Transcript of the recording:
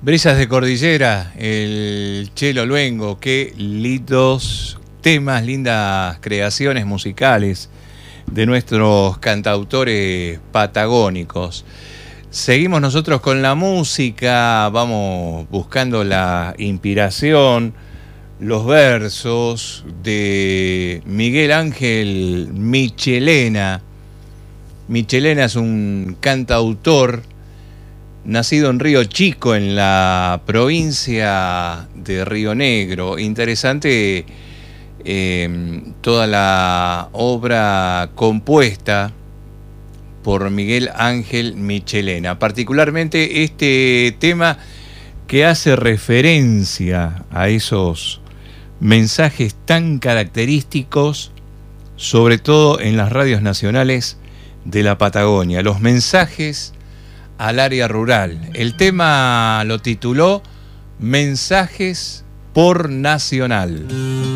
Brisas de Cordillera, el Chelo Luengo, qué lindos temas, lindas creaciones musicales de nuestros cantautores patagónicos. Seguimos nosotros con la música, vamos buscando la inspiración, los versos de Miguel Ángel Michelena. Michelena es un cantautor nacido en Río Chico, en la provincia de Río Negro. Interesante toda la obra compuesta por Miguel Ángel Michelena. Particularmente este tema que hace referencia a esos mensajes tan característicos, sobre todo en las radios nacionales de la Patagonia. Los mensajes al área rural. El tema lo tituló Mensajes por Nacional.